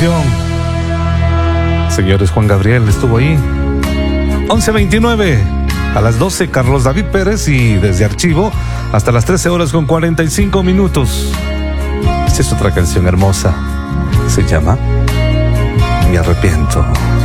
Señores, Juan Gabriel estuvo ahí. 11:29. A las 12, Carlos David Pérez, y desde archivo hasta las 13 horas con 45 minutos. Esta es otra canción hermosa. Se llama Me Arrepiento.